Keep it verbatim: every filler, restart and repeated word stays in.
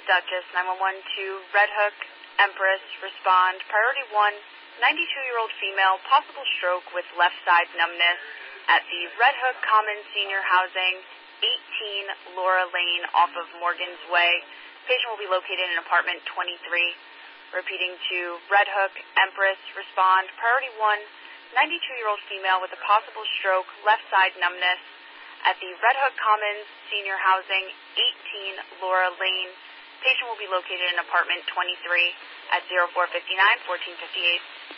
Dutchess, nine one one to Red Hook, Empress, respond. Priority one, ninety-two-year-old female, possible stroke with left side numbness at the Red Hook Commons Senior Housing, eighteen Laura Lane off of Morgan's Way. Patient will be located in apartment twenty-three. Repeating to Red Hook, Empress, respond. Priority one, ninety-two-year-old female with a possible stroke, left side numbness at the Red Hook Commons Senior Housing, eighteen Laura Lane. Patient will be located in apartment twenty-three at zero four five nine, fourteen fifty-eight.